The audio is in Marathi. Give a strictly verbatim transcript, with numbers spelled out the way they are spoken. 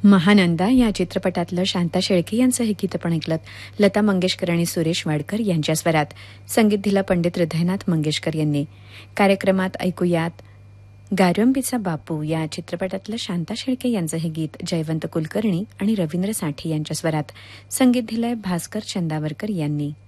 महानंदा या चित्रपटातलं शांता शेळके यांचं हे गीत आपण ऐकलं. लता मंगेशकर आणि सुरेश वाडकर यांच्या स्वरात संगीत दिलं पंडित हृदयनाथ मंगेशकर यांनी. कार्यक्रमात ऐकूयात गारंबीचा बापू या चित्रपटातलं शांता शेळके यांचं हे गीत जयवंत कुलकर्णी आणि रवींद्र साठे यांच्या स्वरात. संगीत दिलंय भास्कर चंदावरकर यांनी.